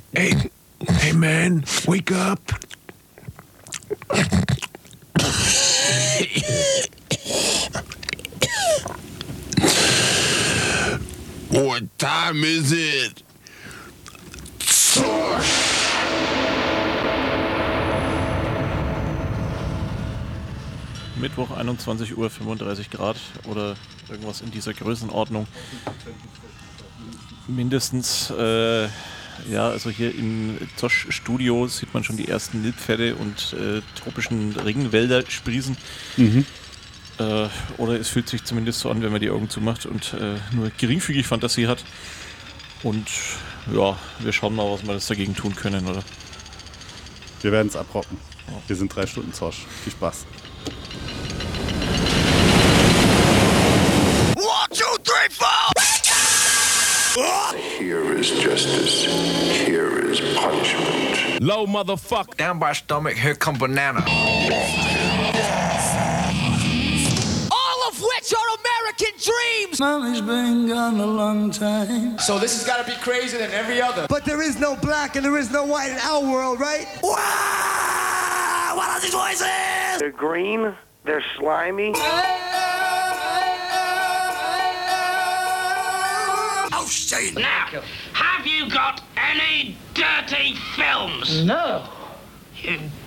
Hey man, wake up. What time is it? Mittwoch 21 Uhr, 35 Grad oder irgendwas in dieser Größenordnung. Mindestens, ja, also hier im Zosch-Studio sieht man schon die ersten Nilpferde und tropischen Regenwälder sprießen. Oder es fühlt sich zumindest so an, wenn man die Augen zumacht und nur geringfügig Fantasie hat. Und ja, wir schauen mal, was wir das dagegen tun können, oder? Wir werden es abrocken. Wir sind 3 Stunden Zosch. Viel Spaß. 1, 2, 3, 4! Here is justice. Here is punishment. Low motherfucker. Down by stomach, here come banana. All of which are American dreams! Mommy's been gone a long time. So this has got to be crazier than every other. But there is no black and there is no white in our world, right? Wow! What are these voices? They're green, they're slimy. Oh, shit! Now, have you got any dirty films? No. You